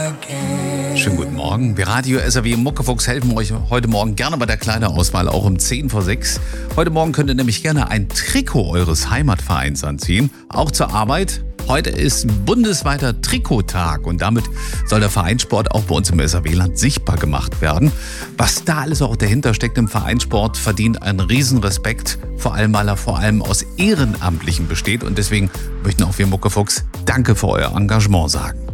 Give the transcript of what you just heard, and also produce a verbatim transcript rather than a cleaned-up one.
Schönen guten Morgen. Wir Radio S R W Muckefuchs helfen euch heute Morgen gerne bei der Kleideraußwahl, auch um zehn vor sechs. Heute Morgen könnt ihr nämlich gerne ein Trikot eures Heimatvereins anziehen, auch zur Arbeit. Heute ist bundesweiter Trikottag und damit soll der Vereinssport auch bei uns im S R W-Land sichtbar gemacht werden. Was da alles auch dahinter steckt im Vereinssport, verdient einen Riesenrespekt, vor allem weil er vor allem aus Ehrenamtlichen besteht. Und deswegen möchten auch wir Muckefuchs Danke für euer Engagement sagen.